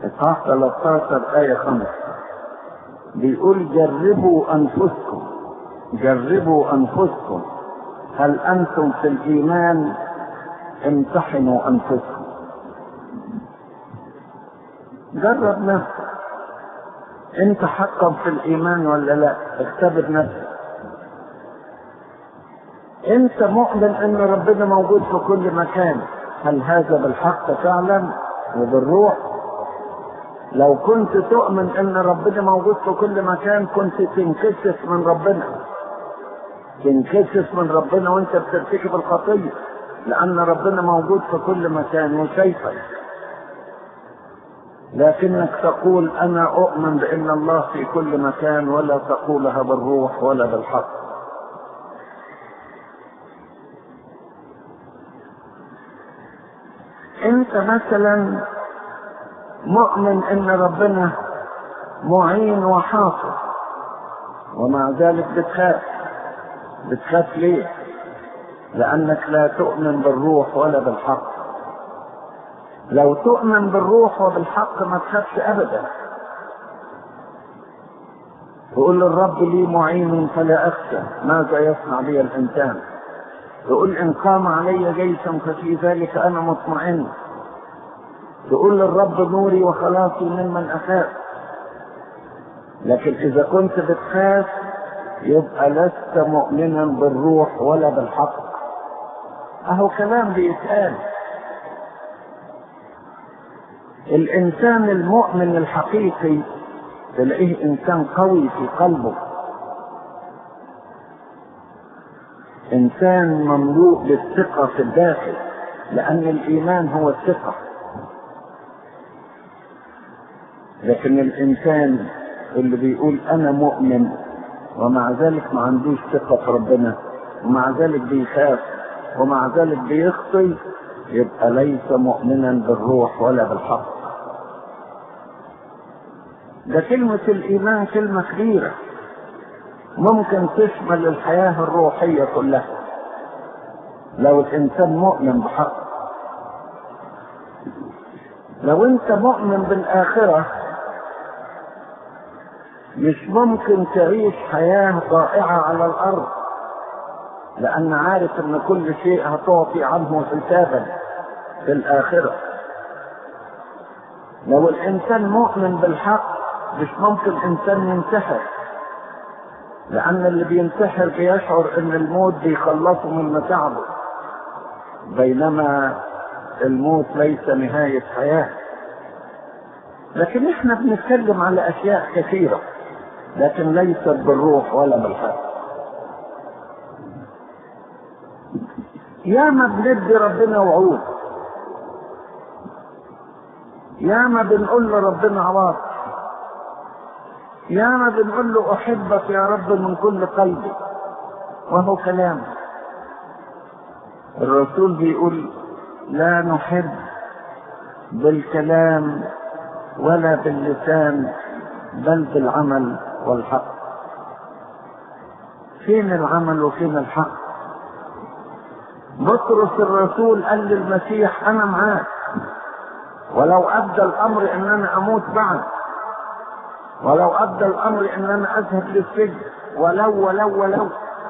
إصحاح 13 آية 5 بيقول جربوا أنفسكم، جربوا أنفسكم هل أنتم في الإيمان، امتحنوا أنفسكم. جرب نفسك، أنت حقا في الإيمان ولا لا؟ اختبر نفسك. أنت مؤمن أن ربنا موجود في كل مكان، هل هذا بالحق فعلا وبالروح؟ لو كنت تؤمن أن ربنا موجود في كل مكان كنت تنكسف من ربنا، تنكسف من ربنا وانت بترتكب الخطية، لأن ربنا موجود في كل مكان وشايفك. لكنك تقول أنا أؤمن بأن الله في كل مكان، ولا تقولها بالروح ولا بالحق. أنت مثلا مؤمن أن ربنا معين وحافظ، ومع ذلك بتخاف. بتخاف ليه؟ لأنك لا تؤمن بالروح ولا بالحق. لو تؤمن بالروح وبالحق ما تخافش أبدا. تقول الرب لي معين فلا أخشى، ماذا يصنع بي الإنسان؟ تقول إن قام علي جيشا ففي ذلك أنا مطمئن. تقول الرب نوري وخلاصي ممن أخاف. لكن إذا كنت بتخاف يبقى لست مؤمنا بالروح ولا بالحق. أهو كلام بيتقال. الإنسان المؤمن الحقيقي تلاقيه إنسان قوي في قلبه، إنسان مملوء بالثقة في الداخل، لأن الإيمان هو الثقة. لكن الإنسان اللي بيقول أنا مؤمن ومع ذلك ما عندوش ثقة في ربنا، ومع ذلك بيخاف، ومع ذلك بيخطي، يبقى ليس مؤمنا بالروح ولا بالحق. ده كلمة الإيمان كلمة كبيرة ممكن تشمل الحياة الروحية كلها لو الإنسان مؤمن بحق. لو أنت مؤمن بالآخرة مش ممكن تعيش حياة ضائعة على الأرض، لأن عارف أن كل شيء هتعطي عنه حسابا في الآخرة. لو الإنسان مؤمن بالحق مش ممكن إنسان ينتحر، لأن اللي بينتحر بيشعر أن الموت بيخلصه من متاعبه، بينما الموت ليس نهاية حياة. لكن احنا بنتكلم على أشياء كثيرة لكن ليست بالروح ولا بالحق. ياما بندي ربنا وعود، ياما بنقول لربنا عواطف، ياما بنقول له أحبك يا رب من كل قلبي، وهو كلام. الرسول بيقول لا نحب بالكلام ولا باللسان بل بالعمل والحق. فين العمل وفين الحق؟ بطرس الرسول قال للمسيح أنا معاك، ولو أبدى الأمر إن أنا أموت بعد، ولو أبدى الأمر إن أنا أذهب للسجن، ولو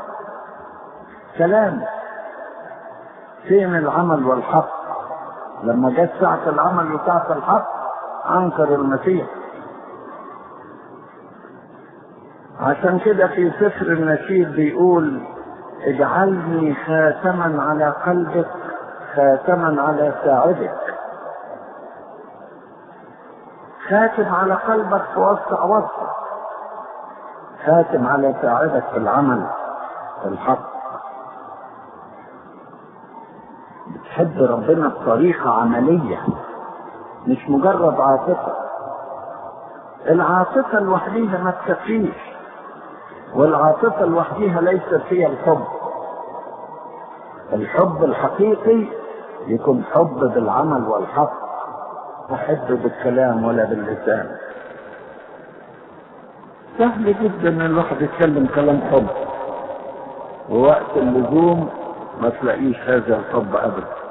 كلام. فين العمل والحق؟ لما جت ساعة العمل وساعة الحق أنكر المسيح. عشان كده في سفر النشيد بيقول اجعلني خاتما على قلبك، خاتما على ساعدك. خاتم على قلبك في وسط وسط، خاتم على ساعدك في العمل في الحق. بتحب ربنا بطريقة عملية مش مجرد عاطفة. العاطفة لوحديها ما تكفيش، والعاطفة لوحديها ليست هي الحب. الحب الحقيقي يكون حب بالعمل والحق، أحب بالكلام ولا باللسان. سهل جدا ان الواحد يتكلم كلام حب، ووقت اللزوم ما تلاقيش هذا الحب ابدا.